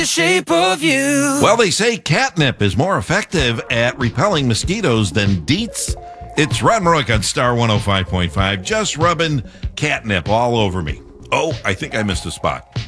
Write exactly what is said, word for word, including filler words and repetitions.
The shape of you. Well, they say catnip is more effective at repelling mosquitoes than DEETs. It's Ron Rook on Star one oh five point five, just rubbing catnip all over me. Oh, I think I missed a spot.